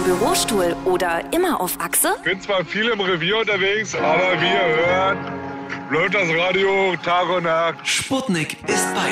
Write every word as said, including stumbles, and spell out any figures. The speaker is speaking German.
Bürostuhl oder immer auf Achse? Bin zwar viel im Revier unterwegs, aber wie ihr hört, läuft das Radio Tag und Nacht. Sputnik ist bei